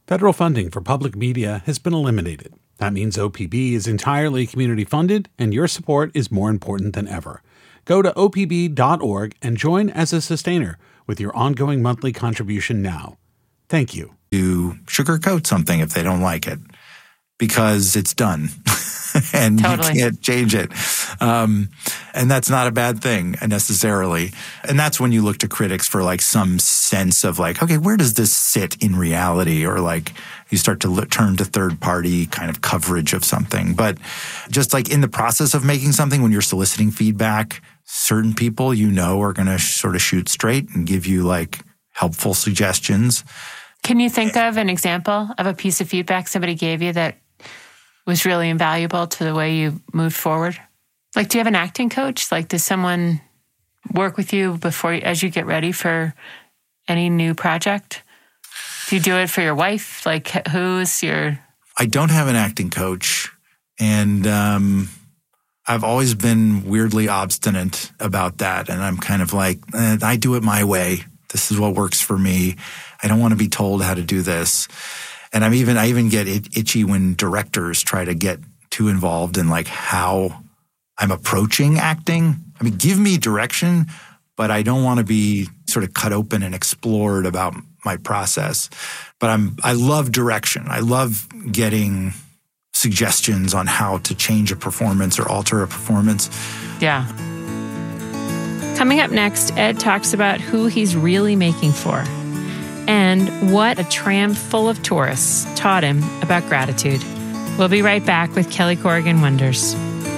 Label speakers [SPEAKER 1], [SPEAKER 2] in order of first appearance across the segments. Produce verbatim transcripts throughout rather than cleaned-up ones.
[SPEAKER 1] Federal funding for public media has been eliminated. That means O P B is entirely community funded, and your support is more important than ever. Go to O P B dot org and join as a sustainer with your ongoing monthly contribution now. Thank you.
[SPEAKER 2] You sugarcoat something if they don't like it because it's done and totally. You can't change it. Um, and that's not a bad thing necessarily. And that's when you look to critics for like some sense of like, okay, where does this sit in reality? Or like you start to look, turn to third party kind of coverage of something. But just like in the process of making something, when you're soliciting feedback, certain people you know are going to sh- sort of shoot straight and give you like helpful suggestions.
[SPEAKER 3] Can you think of an example of a piece of feedback somebody gave you that was really invaluable to the way you moved forward? Like, do you have an acting coach? Like, does someone work with you before, as you get ready for any new project? Do you do it for your wife? Like, who's your...
[SPEAKER 2] I don't have an acting coach, and um, I've always been weirdly obstinate about that. And I'm kind of like, eh, I do it my way. This is what works for me. I don't want to be told how to do this. And I'm even, I even get itchy when directors try to get too involved in like how I'm approaching acting. I mean, give me direction, but I don't want to be sort of cut open and explored about my process. But I'm, I love direction. I love getting suggestions on how to change a performance or alter a performance.
[SPEAKER 3] Yeah. Coming up next, Ed talks about who he's really making for and what a tram full of tourists taught him about gratitude. We'll be right back with Kelly Corrigan Wonders.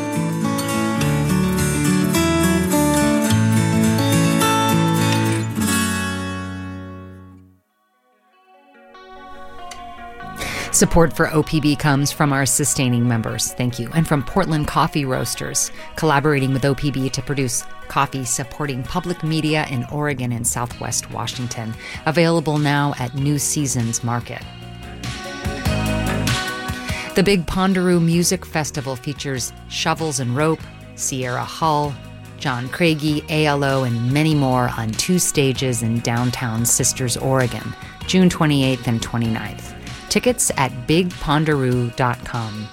[SPEAKER 4] Support for O P B comes from our sustaining members, thank you, and from Portland Coffee Roasters, collaborating with O P B to produce coffee supporting public media in Oregon and Southwest Washington. Available now at New Seasons Market. The Big Pondaroo Music Festival features Shovels and Rope, Sierra Hull, John Craigie, A L O, and many more on two stages in downtown Sisters, Oregon, June twenty-eighth and twenty-ninth. Tickets at big pondaroo dot com.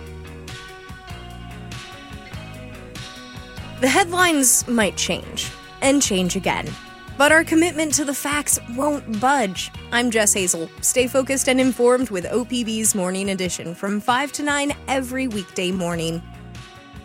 [SPEAKER 5] The headlines might change, and change again, but our commitment to the facts won't budge. I'm Jess Hazel. Stay focused and informed with O P B's Morning Edition from five to nine every weekday morning.